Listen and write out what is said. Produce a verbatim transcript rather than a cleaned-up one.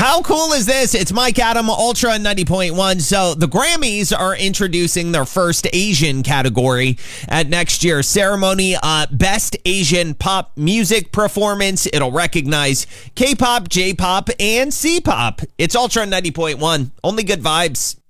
How cool is this? It's Mike Adam, Ultra ninety point one. So the Grammys are introducing their first Asian category at next year's ceremony. Uh, Best Asian Pop Music Performance. It'll recognize K-pop, J-pop, and C-pop. It's Ultra ninety point one. Only good vibes.